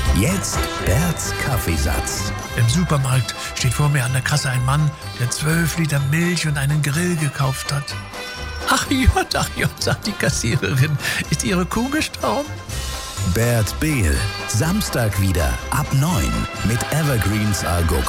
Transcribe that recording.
Jetzt Berts Kaffeesatz. Im Supermarkt steht vor mir an der Kasse ein Mann, der 12 Liter Milch und einen Grill gekauft hat. Ach Jott, sagt die Kassiererin. Ist Ihre Kuh gestorben? Bert Behl. Samstag wieder ab 9 mit Evergreens Algo